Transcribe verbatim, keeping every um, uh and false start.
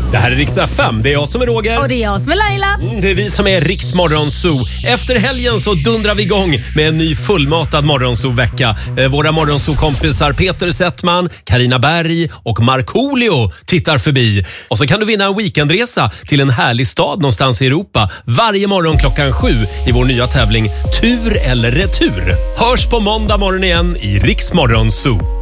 Det här är Rix F M. Det är jag som är Roger. Och det är jag som är Laila. Mm, det är vi som är Rix Morgonzoo. Efter helgen så dundrar vi igång med en ny fullmatad Morgonzoo-vecka. Eh, våra Morgonzoo-kompisar Peter Settman, Carina Berg och Markoolio tittar förbi. Och så kan du vinna en weekendresa till en härlig stad någonstans i Europa varje morgon klockan sju i vår nya tävling Tur eller retur. Hörs på måndag morgon igen i Rix Morgonzoo.